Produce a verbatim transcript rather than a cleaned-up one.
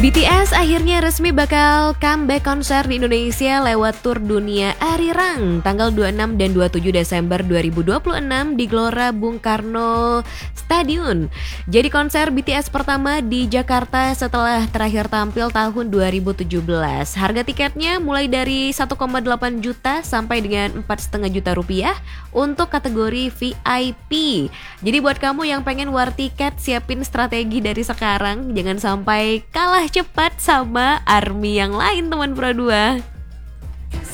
B T S akhirnya resmi bakal comeback konser di Indonesia lewat tur dunia Arirang tanggal dua puluh enam dan dua puluh tujuh Desember dua ribu dua puluh enam di Gelora Bung Karno Stadium. Jadi konser B T S pertama di Jakarta setelah terakhir tampil tahun dua ribu tujuh belas. Harga tiketnya mulai dari satu koma delapan juta sampai dengan empat koma lima juta rupiah untuk kategori V I P. Jadi buat kamu yang pengen war tiket, siapin strategi dari sekarang, jangan sampai kalah cepat sama ARMY yang lain teman Pro dua.